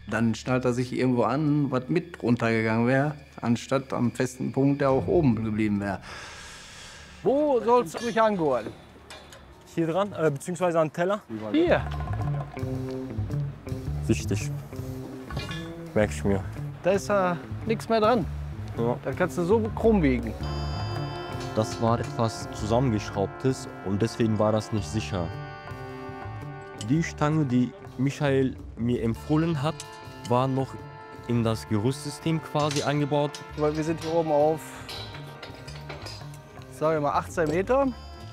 Dann schnallt er sich irgendwo an, was mit runtergegangen wäre, anstatt am festen Punkt, der auch oben geblieben wäre. Wo sollst du mich angehören? Hier dran, beziehungsweise an den Teller. Hier. Wichtig. Merke ich mir. Da ist ja nichts mehr dran. Ja. Da kannst du so krumm biegen. Das war etwas Zusammengeschraubtes und deswegen war das nicht sicher. Die Stange, die Michael mir empfohlen hat, war noch in das Gerüstsystem quasi eingebaut. Weil wir sind hier oben auf, sage ich mal, 18 Meter.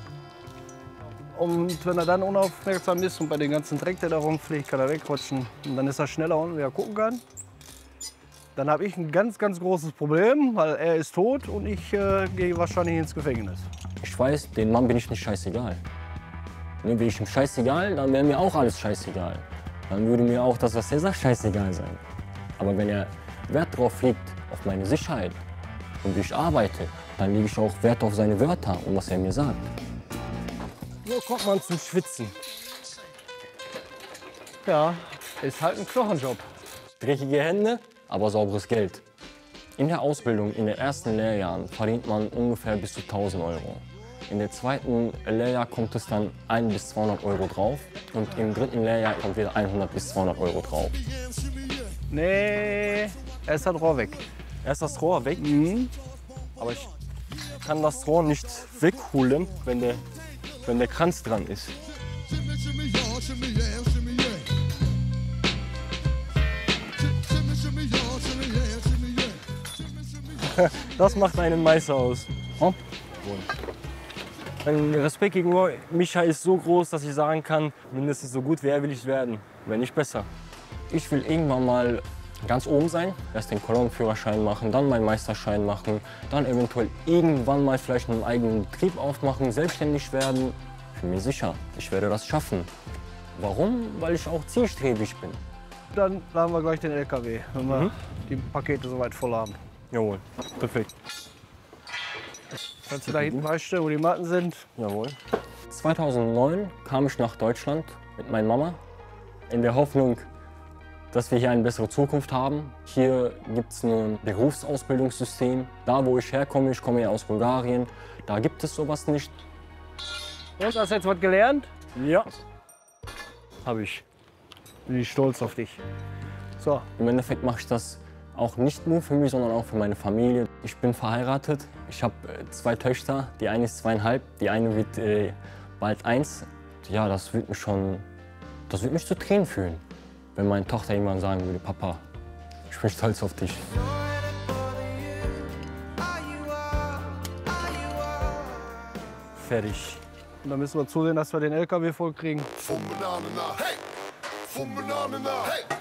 Und wenn er dann unaufmerksam ist und bei dem ganzen Dreck, der da rumfliegt, kann er wegrutschen. Und dann ist er schneller unten, wie er gucken kann. Dann habe ich ein ganz, ganz großes Problem, weil er ist tot und ich gehe wahrscheinlich ins Gefängnis. Ich weiß, dem Mann bin ich nicht scheißegal. Ne, bin ich ihm scheißegal, dann wäre mir auch alles scheißegal. Dann würde mir auch das, was er sagt, scheißegal sein. Aber wenn er Wert drauf legt, auf meine Sicherheit und wie ich arbeite, dann lege ich auch Wert auf seine Wörter und was er mir sagt. So kommt man zum Schwitzen. Ja, ist halt ein Knochenjob. Dreckige Hände, aber sauberes Geld. In der Ausbildung, in den ersten Lehrjahren, verdient man ungefähr bis zu 1.000 Euro. In der zweiten Lehrjahr kommt es dann 100 bis 200 Euro drauf. Und im dritten Lehrjahr kommt wieder 100 bis 200 Euro drauf. Nee, er ist das Rohr weg. Erst das Rohr weg, Mhm. aber ich kann das Rohr nicht wegholen, wenn der Kranz dran ist. Das macht einen Meister aus. Oh. Mein Respekt gegenüber Micha ist so groß, dass ich sagen kann, mindestens so gut wie er will ich werden, wenn nicht besser. Ich will irgendwann mal ganz oben sein, erst den Kolonnenführerschein machen, dann meinen Meisterschein machen, dann eventuell irgendwann mal vielleicht einen eigenen Betrieb aufmachen, selbstständig werden. Ich bin mir sicher, ich werde das schaffen. Warum? Weil ich auch zielstrebig bin. Dann laden wir gleich den LKW, wenn wir die Pakete soweit voll haben. Jawohl, perfekt. Kannst du da hinten weißt du, wo die Matten sind? Jawohl. 2009 kam ich nach Deutschland mit meiner Mama in der Hoffnung, dass wir hier eine bessere Zukunft haben. Hier gibt es ein Berufsausbildungssystem. Da, wo ich herkomme, ich komme ja aus Bulgarien, da gibt es sowas nicht. Und hast du jetzt was gelernt? Ja, habe ich. Bin ich stolz auf dich. So, Im Endeffekt mache ich das auch nicht nur für mich, sondern auch für meine Familie. Ich bin verheiratet. Ich habe 2 Töchter. Die eine ist 2,5, die eine wird bald 1. Ja, das wird mich zu Tränen fühlen, wenn meine Tochter irgendwann sagen würde, Papa, ich bin stolz auf dich. Fertig. und dann müssen wir zusehen, dass wir den LKW voll kriegen. From banana, hey! From banana, hey!